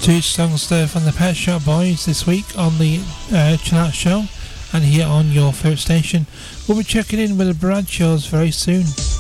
Two songs there from the Pet Shop Boys this week on the Chill Out Show and here on your favourite station. We'll be checking in with the Bradshaws very soon.